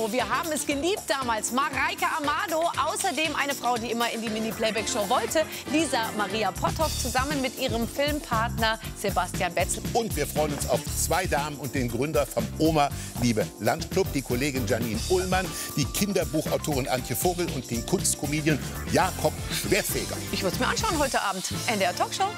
Talkshow. Wir haben es geliebt damals. Mareike Amado, außerdem eine Frau, die immer in die Mini-Playback-Show wollte. Lisa Maria Potthoff zusammen mit ihrem Filmpartner Sebastian Betzel. Und wir freuen uns auf zwei Damen und den Gründer vom Oma Liebe Landclub, die Kollegin Janine Ullmann, die Kinderbuchautorin Antje Vogel und den Kunstkomedian Jakob Schwertfeger. Ich würde es mir anschauen heute Abend. NDR Talkshow.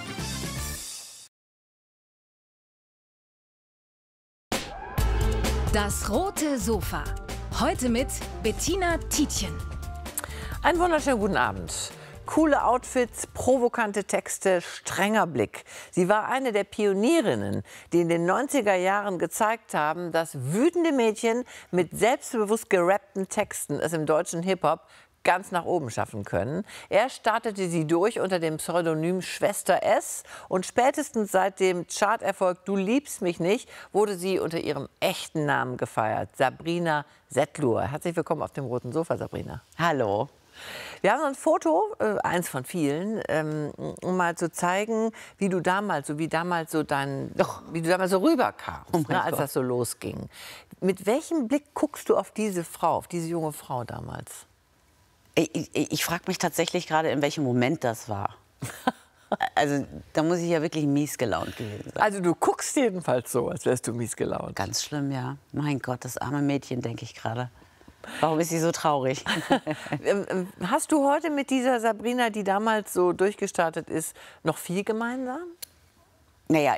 Das rote Sofa. Heute mit Bettina Tietjen. Einen wunderschönen guten Abend. Coole Outfits, provokante Texte, strenger Blick. Sie war eine der Pionierinnen, die in den 90er Jahren gezeigt haben, dass wütende Mädchen mit selbstbewusst gerappten Texten es im deutschen Hip-Hop ganz nach oben schaffen können. Er startete sie durch unter dem Pseudonym Schwester S und spätestens seit dem Charterfolg Du liebst mich nicht wurde sie unter ihrem echten Namen gefeiert, Sabrina Setlur. Herzlich willkommen auf dem roten Sofa, Sabrina. Hallo. Wir haben ein Foto, eins von vielen, um mal zu zeigen, wie du damals so rüberkamst, als das so losging. Mit welchem Blick guckst du auf diese Frau, auf diese junge Frau damals? Ich frage mich tatsächlich gerade, in welchem Moment das war. Also da muss ich ja wirklich mies gelaunt gewesen sein. Also du guckst jedenfalls so, als wärst du mies gelaunt. Ganz schlimm, ja. Mein Gott, das arme Mädchen, denke ich gerade. Warum ist sie so traurig? Hast du heute mit dieser Sabrina, die damals so durchgestartet ist, noch viel gemeinsam? Naja,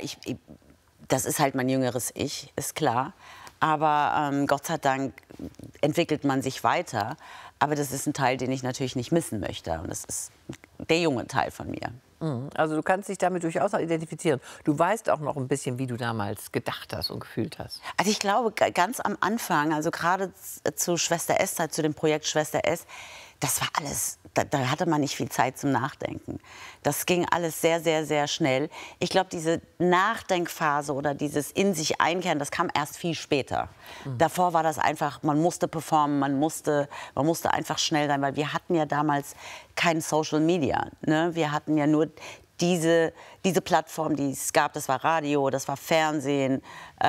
das ist halt mein jüngeres Ich, ist klar. Aber Gott sei Dank entwickelt man sich weiter. Aber das ist ein Teil, den ich natürlich nicht missen möchte. Und das ist der junge Teil von mir. Also du kannst dich damit durchaus noch identifizieren. Du weißt auch noch ein bisschen, wie du damals gedacht hast und gefühlt hast. Also ich glaube, ganz am Anfang, also gerade zu Schwester S, zu dem Projekt Schwester S, das war alles, da hatte man nicht viel Zeit zum Nachdenken. Das ging alles sehr, sehr, sehr schnell. Ich glaube, diese Nachdenkphase oder dieses in sich einkehren, das kam erst viel später. Davor war das einfach, man musste performen, man musste einfach schnell sein, weil wir hatten ja damals kein Social Media. Ne? Wir hatten ja nur diese Plattform, die es gab, das war Radio, das war Fernsehen.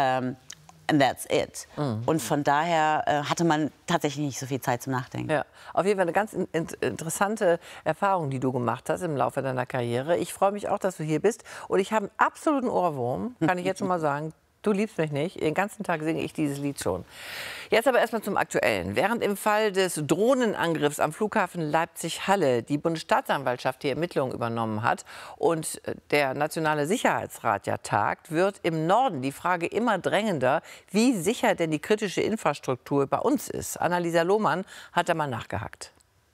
And that's it. Und von daher hatte man tatsächlich nicht so viel Zeit zum Nachdenken. Ja, auf jeden Fall eine ganz interessante Erfahrung, die du gemacht hast im Laufe deiner Karriere. Ich freue mich auch, dass du hier bist. Und ich habe einen absoluten Ohrwurm, kann ich jetzt schon mal sagen. Du liebst mich nicht. Den ganzen Tag singe ich dieses Lied schon. Jetzt aber erstmal zum Aktuellen. Während im Fall des Drohnenangriffs am Flughafen Leipzig-Halle die Bundesstaatsanwaltschaft die Ermittlungen übernommen hat und der Nationale Sicherheitsrat ja tagt, wird im Norden die Frage immer drängender, wie sicher denn die kritische Infrastruktur bei uns ist. Annalisa Lohmann hat da mal nachgehakt.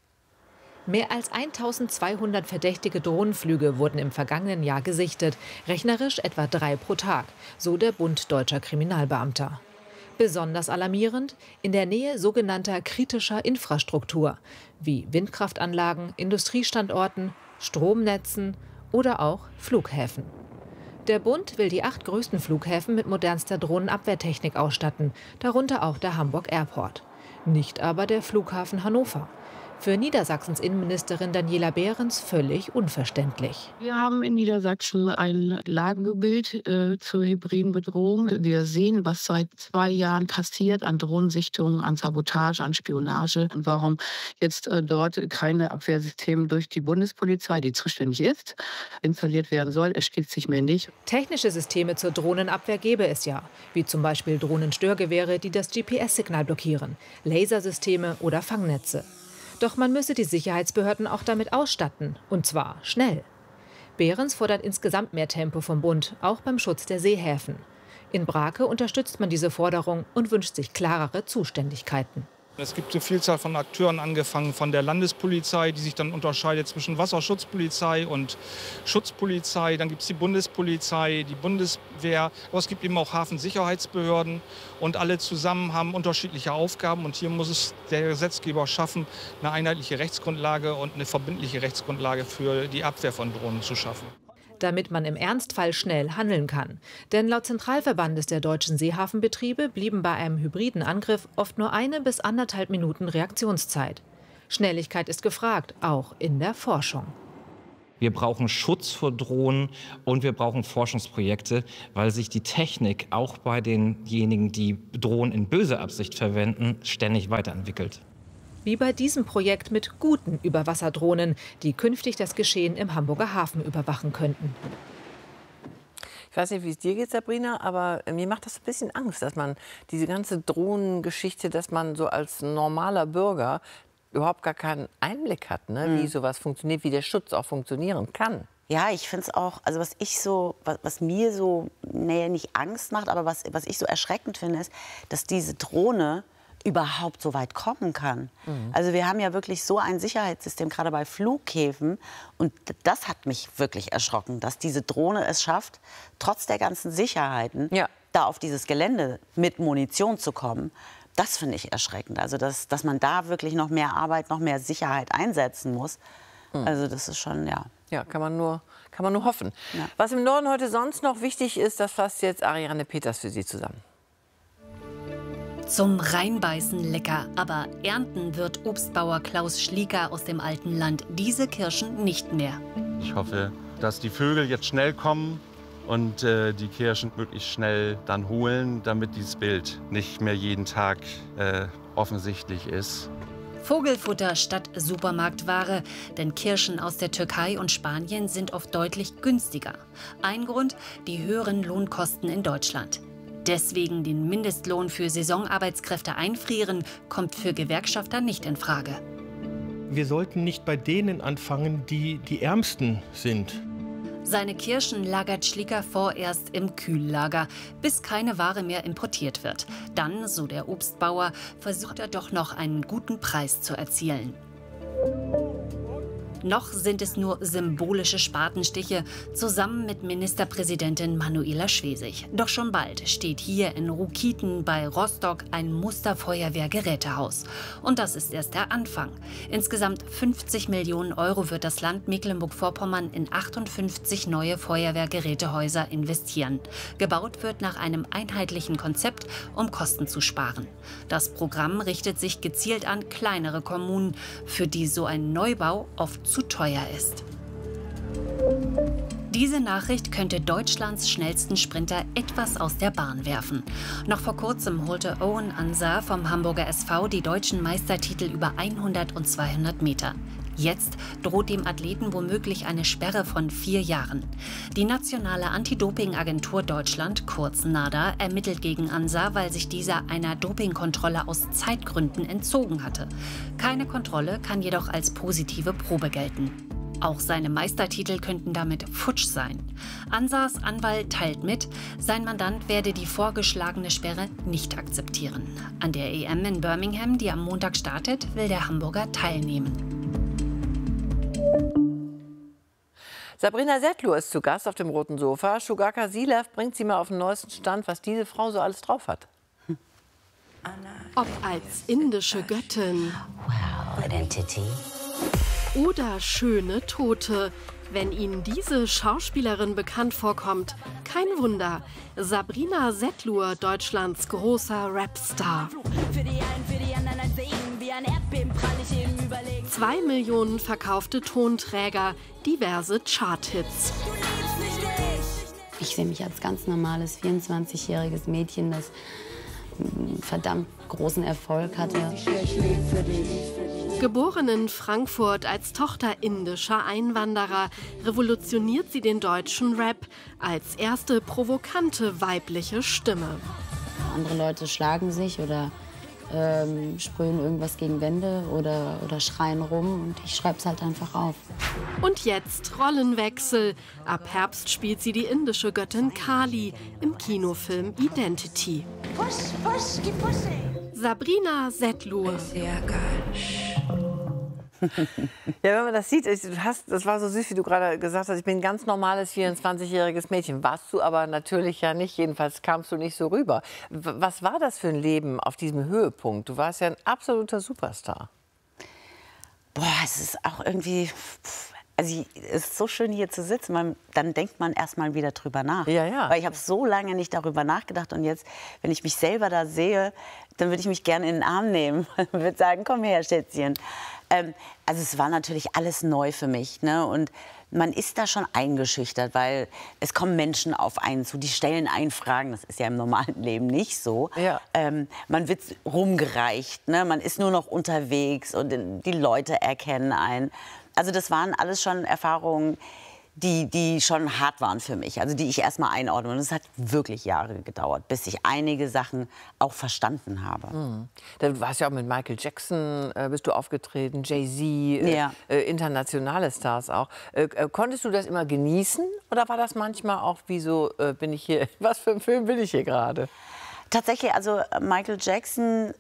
Mehr als 1200 verdächtige Drohnenflüge wurden im vergangenen Jahr gesichtet, rechnerisch etwa 3 pro Tag, so der Bund Deutscher Kriminalbeamter. Besonders alarmierend in der Nähe sogenannter kritischer Infrastruktur, wie Windkraftanlagen, Industriestandorten, Stromnetzen oder auch Flughäfen. Der Bund will die 8 größten Flughäfen mit modernster Drohnenabwehrtechnik ausstatten, darunter auch der Hamburg Airport. Nicht aber der Flughafen Hannover. Für Niedersachsens Innenministerin Daniela Behrens völlig unverständlich. Wir haben in Niedersachsen ein Lagebild zur hybriden Bedrohung. Wir sehen, was seit 2 Jahren passiert an Drohnensichtungen, an Sabotage, an Spionage. Und warum jetzt dort keine Abwehrsysteme durch die Bundespolizei, die zuständig ist, installiert werden soll, erschließt sich mir nicht. Technische Systeme zur Drohnenabwehr gäbe es ja, wie zum Beispiel Drohnenstörgewehre, die das GPS-Signal blockieren, Lasersysteme oder Fangnetze. Doch man müsse die Sicherheitsbehörden auch damit ausstatten, und zwar schnell. Behrens fordert insgesamt mehr Tempo vom Bund, auch beim Schutz der Seehäfen. In Brake unterstützt man diese Forderung und wünscht sich klarere Zuständigkeiten. Es gibt eine Vielzahl von Akteuren, angefangen von der Landespolizei, die sich dann unterscheidet zwischen Wasserschutzpolizei und Schutzpolizei. Dann gibt es die Bundespolizei, die Bundeswehr, aber es gibt eben auch Hafensicherheitsbehörden. Und alle zusammen haben unterschiedliche Aufgaben. Und hier muss es der Gesetzgeber schaffen, eine einheitliche Rechtsgrundlage und eine verbindliche Rechtsgrundlage für die Abwehr von Drohnen zu schaffen. Damit man im Ernstfall schnell handeln kann. Denn laut Zentralverbandes der deutschen Seehafenbetriebe blieben bei einem hybriden Angriff oft nur 1 bis 1,5 Minuten Reaktionszeit. Schnelligkeit ist gefragt, auch in der Forschung. Wir brauchen Schutz vor Drohnen und wir brauchen Forschungsprojekte, weil sich die Technik auch bei denjenigen, die Drohnen in böser Absicht verwenden, ständig weiterentwickelt. Wie bei diesem Projekt mit guten Überwasserdrohnen, die künftig das Geschehen im Hamburger Hafen überwachen könnten. Ich weiß nicht, wie es dir geht, Sabrina, aber mir macht das ein bisschen Angst, dass man diese ganze Drohnengeschichte, dass man so als normaler Bürger überhaupt gar keinen Einblick hat, ne? Wie sowas funktioniert, wie der Schutz auch funktionieren kann. Ja, ich finde es auch, also was mir so, nicht Angst macht, aber was ich so erschreckend finde, ist, dass diese Drohne überhaupt so weit kommen kann. Also wir haben ja wirklich so ein Sicherheitssystem, gerade bei Flughäfen. Und das hat mich wirklich erschrocken, dass diese Drohne es schafft, trotz der ganzen Sicherheiten, da auf dieses Gelände mit Munition zu kommen. Das finde ich erschreckend. Also dass man da wirklich noch mehr Arbeit, noch mehr Sicherheit einsetzen muss. Also das ist schon, Ja, kann man nur hoffen. Ja. Was im Norden heute sonst noch wichtig ist, das fasst jetzt Ariane Peters für Sie zusammen. Zum Reinbeißen lecker, aber ernten wird Obstbauer Klaus Schlieker aus dem alten Land diese Kirschen nicht mehr. Ich hoffe, dass die Vögel jetzt schnell kommen und die Kirschen möglichst schnell dann holen, damit dieses Bild nicht mehr jeden Tag offensichtlich ist. Vogelfutter statt Supermarktware, denn Kirschen aus der Türkei und Spanien sind oft deutlich günstiger. Ein Grund, die höheren Lohnkosten in Deutschland. Deswegen den Mindestlohn für Saisonarbeitskräfte einfrieren, kommt für Gewerkschafter nicht in Frage. Wir sollten nicht bei denen anfangen, die die Ärmsten sind. Seine Kirschen lagert Schlieker vorerst im Kühllager, bis keine Ware mehr importiert wird. Dann, so der Obstbauer, versucht er doch noch einen guten Preis zu erzielen. Noch sind es nur symbolische Spatenstiche, zusammen mit Ministerpräsidentin Manuela Schwesig. Doch schon bald steht hier in Rukiten bei Rostock ein Musterfeuerwehrgerätehaus. Und das ist erst der Anfang. Insgesamt 50 Millionen Euro wird das Land Mecklenburg-Vorpommern in 58 neue Feuerwehrgerätehäuser investieren. Gebaut wird nach einem einheitlichen Konzept, um Kosten zu sparen. Das Programm richtet sich gezielt an kleinere Kommunen, für die so ein Neubau oft zu teuer ist. Diese Nachricht könnte Deutschlands schnellsten Sprinter etwas aus der Bahn werfen. Noch vor kurzem holte Owen Ansar vom Hamburger SV die deutschen Meistertitel über 100 und 200 Meter. Jetzt droht dem Athleten womöglich eine Sperre von 4 Jahren. Die nationale Anti-Doping-Agentur Deutschland, kurz NADA, ermittelt gegen Ansar, weil sich dieser einer Dopingkontrolle aus Zeitgründen entzogen hatte. Keine Kontrolle kann jedoch als positive Probe gelten. Auch seine Meistertitel könnten damit futsch sein. Ansars Anwalt teilt mit, sein Mandant werde die vorgeschlagene Sperre nicht akzeptieren. An der EM in Birmingham, die am Montag startet, will der Hamburger teilnehmen. Sabrina Settler ist zu Gast auf dem roten Sofa. Shugaka Silev bringt sie mal auf den neuesten Stand, was diese Frau so alles drauf hat. Ob als indische Göttin oder schöne Tote. Wenn Ihnen diese Schauspielerin bekannt vorkommt, kein Wunder. Sabrina Settler, Deutschlands großer Rapstar. 2 Millionen verkaufte Tonträger, diverse Charthits. Ich sehe mich als ganz normales 24-jähriges Mädchen, das einen verdammt großen Erfolg hatte. Geboren in Frankfurt als Tochter indischer Einwanderer, revolutioniert sie den deutschen Rap als erste provokante weibliche Stimme. Andere Leute schlagen sich oder sprühen irgendwas gegen Wände oder schreien rum und ich schreibe es halt einfach auf. Und jetzt Rollenwechsel. Ab Herbst spielt sie die indische Göttin Kali im Kinofilm Identity. Sabrina Settler. Ja, wenn man das sieht, das war so süß, wie du gerade gesagt hast, ich bin ein ganz normales 24-jähriges Mädchen. Warst du aber natürlich ja nicht, jedenfalls kamst du nicht so rüber. Was war das für ein Leben auf diesem Höhepunkt? Du warst ja ein absoluter Superstar. Boah, es ist auch irgendwie... Also es ist so schön, hier zu sitzen. Dann denkt man erst mal wieder drüber nach. Ja, ja. Weil ich habe so lange nicht darüber nachgedacht. Und jetzt, wenn ich mich selber da sehe, dann würde ich mich gerne in den Arm nehmen. Ich würde sagen, komm her, Schätzchen. Also es war natürlich alles neu für mich. Ne? Und man ist da schon eingeschüchtert, weil es kommen Menschen auf einen zu, die stellen einen Fragen. Das ist ja im normalen Leben nicht so. Ja. Man wird rumgereicht, ne? Man ist nur noch unterwegs und die Leute erkennen einen. Also das waren alles schon Erfahrungen, die schon hart waren für mich, also die ich erst mal einordne. Und es hat wirklich Jahre gedauert, bis ich einige Sachen auch verstanden habe. Du warst ja auch mit Michael Jackson, bist du aufgetreten, Jay-Z, internationale Stars auch. Konntest du das immer genießen oder war das manchmal auch wie so, bin ich hier, was für ein Film bin ich hier gerade? Tatsächlich, also Michael Jackson,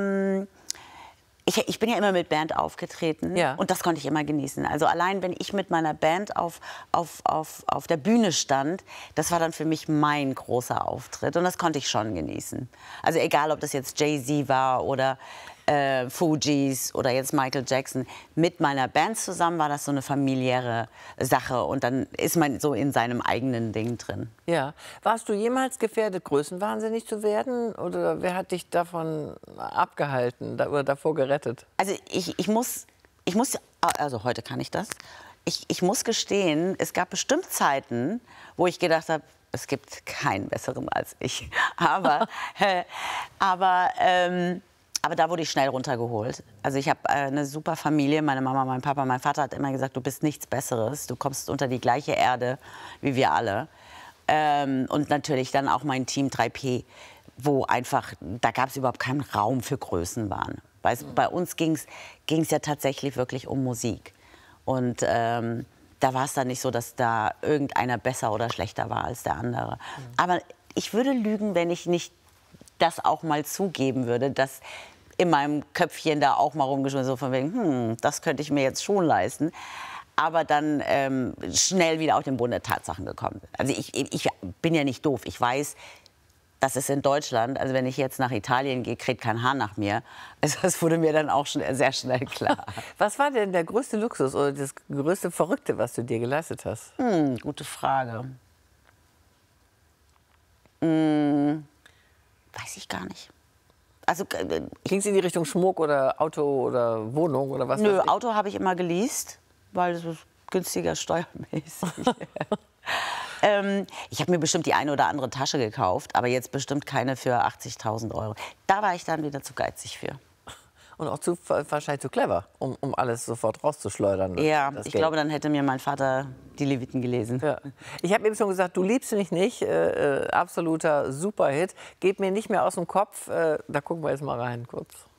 ich bin ja immer mit Band aufgetreten und das konnte ich immer genießen. Also allein, wenn ich mit meiner Band auf der Bühne stand, das war dann für mich mein großer Auftritt und das konnte ich schon genießen. Also egal, ob das jetzt Jay-Z war oder Fugees oder jetzt Michael Jackson, mit meiner Band zusammen war das so eine familiäre Sache und dann ist man so in seinem eigenen Ding drin. Ja. Warst du jemals gefährdet, größenwahnsinnig zu werden oder wer hat dich davon abgehalten oder davor gerettet? Also ich muss, also heute kann ich das, ich muss gestehen, es gab bestimmt Zeiten, wo ich gedacht habe, es gibt keinen besseren als ich. Aber da wurde ich schnell runtergeholt. Also ich habe eine super Familie, meine Mama, mein Papa, mein Vater hat immer gesagt, du bist nichts Besseres, du kommst unter die gleiche Erde wie wir alle. Und natürlich dann auch mein Team 3P, wo einfach, da gab es überhaupt keinen Raum für Größenwahn. Bei uns ging es ja tatsächlich wirklich um Musik. Und da war es dann nicht so, dass da irgendeiner besser oder schlechter war als der andere. Aber ich würde lügen, wenn ich nicht das auch mal zugeben würde, dass in meinem Köpfchen da auch mal rumgeschwungen so von wegen, das könnte ich mir jetzt schon leisten. Aber dann schnell wieder auf den Boden der Tatsachen gekommen. Also ich bin ja nicht doof. Ich weiß, das ist in Deutschland, also wenn ich jetzt nach Italien gehe, kriegt kein Haar nach mir. Also das wurde mir dann auch sehr schnell klar. Was war denn der größte Luxus oder das größte Verrückte, was du dir geleistet hast? Gute Frage. Weiß ich gar nicht. Also ging es in die Richtung Schmuck oder Auto oder Wohnung oder was? Nö, Auto habe ich immer geleast, weil das ist günstiger steuermäßig. Ich habe mir bestimmt die eine oder andere Tasche gekauft, aber jetzt bestimmt keine für 80.000 €. Da war ich dann wieder zu geizig für. Und auch wahrscheinlich zu clever, um alles sofort rauszuschleudern. Ja, ich glaube, dann hätte mir mein Vater die Leviten gelesen. Ja. Ich habe eben schon gesagt, du liebst mich nicht. Absoluter Superhit. Geht mir nicht mehr aus dem Kopf. Da gucken wir jetzt mal rein kurz.